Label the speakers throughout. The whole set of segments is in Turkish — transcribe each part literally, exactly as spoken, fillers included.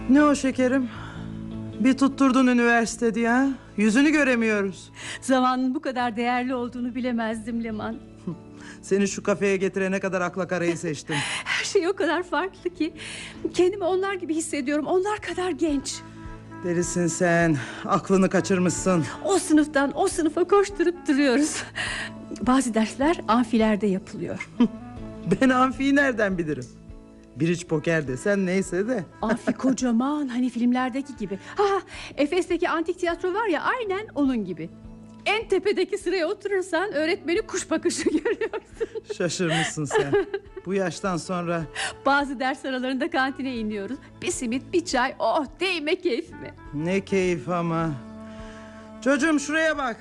Speaker 1: Ne o şekerim? Bir tutturdun üniversite diye ha? Yüzünü göremiyoruz.
Speaker 2: Zamanın bu kadar değerli olduğunu bilemezdim Leman.
Speaker 1: Seni şu kafeye getirene kadar akla karayı seçtim.
Speaker 2: Her şey o kadar farklı ki. Kendimi onlar gibi hissediyorum. Onlar kadar genç.
Speaker 1: Delisin sen. Aklını kaçırmışsın.
Speaker 2: O sınıftan o sınıfa koşturup duruyoruz. Bazı dersler amfilerde yapılıyor.
Speaker 1: Ben amfiyi nereden bilirim? Bridge poker desen neyse de.
Speaker 2: Amfi kocaman, hani filmlerdeki gibi. Ha, Efes'teki antik tiyatro var ya, aynen onun gibi. En tepedeki sıraya oturursan öğretmeni kuş bakışı görüyorsun.
Speaker 1: Şaşırmışsın sen. Bu yaştan sonra.
Speaker 2: Bazı ders aralarında kantine iniyoruz. Bir simit, bir çay, oh değme keyfime.
Speaker 1: Ne keyif ama. Çocuğum şuraya bak.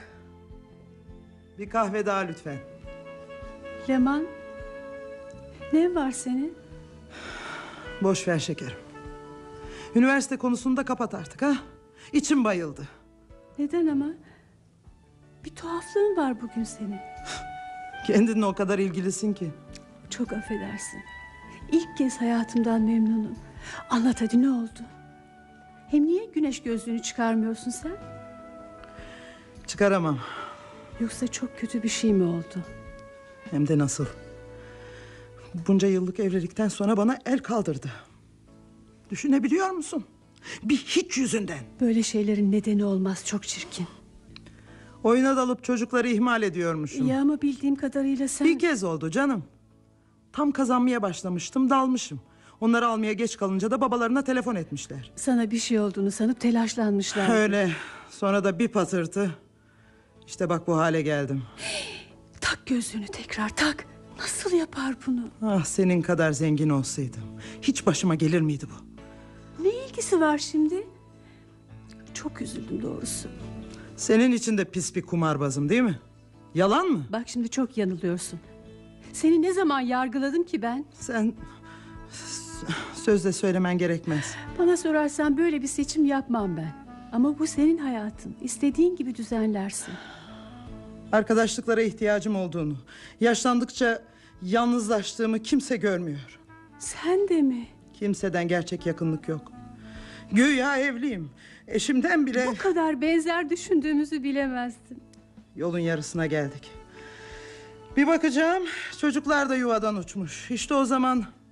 Speaker 1: Bir kahve daha lütfen.
Speaker 2: Leman, ne var senin?
Speaker 1: Boş ver şekerim. Üniversite konusunu da kapat artık ha. İçim bayıldı.
Speaker 2: Neden ama? Bir tuhaflığın var bugün senin.
Speaker 1: Kendinle o kadar ilgilisin ki.
Speaker 2: Çok affedersin. İlk kez hayatımdan memnunum. Anlat hadi, ne oldu? Hem niye güneş gözlüğünü çıkarmıyorsun sen?
Speaker 1: Çıkaramam.
Speaker 2: Yoksa çok kötü bir şey mi oldu?
Speaker 1: Hem de nasıl? Bunca yıllık evlilikten sonra bana el kaldırdı. Düşünebiliyor musun? Bir hiç yüzünden.
Speaker 2: Böyle şeylerin nedeni olmaz, çok çirkin.
Speaker 1: Oyuna dalıp çocukları ihmal ediyormuşum.
Speaker 2: Ya ama bildiğim kadarıyla sen...
Speaker 1: Bir kez oldu canım. Tam kazanmaya başlamıştım, dalmışım. Onları almaya geç kalınca da babalarına telefon etmişler.
Speaker 2: Sana bir şey olduğunu sanıp telaşlanmışlar.
Speaker 1: Öyle. Sonra da bir patırtı. İşte bak bu hale geldim.
Speaker 2: Tak gözlüğünü tekrar tak. Nasıl yapar bunu?
Speaker 1: Ah, senin kadar zengin olsaydım hiç başıma gelir miydi bu?
Speaker 2: Ne ilgisi var şimdi? Çok üzüldüm doğrusu.
Speaker 1: Senin için de pis bir kumarbazım değil mi? Yalan mı?
Speaker 2: Bak şimdi çok yanılıyorsun. Seni ne zaman yargıladım ki ben?
Speaker 1: Sen sözle söylemen gerekmez.
Speaker 2: Bana sorarsan böyle bir seçim yapmam ben. Ama bu senin hayatın. İstediğin gibi düzenlersin.
Speaker 1: Arkadaşlıklara ihtiyacım olduğunu, yaşlandıkça yalnızlaştığımı kimse görmüyor.
Speaker 2: Sen de mi?
Speaker 1: Kimseden gerçek yakınlık yok. Güya evliyim. Eşimden bile...
Speaker 2: Bu kadar benzer düşündüğümüzü bilemezdim.
Speaker 1: Yolun yarısına geldik. Bir bakacağım, çocuklar da yuvadan uçmuş. İşte o zaman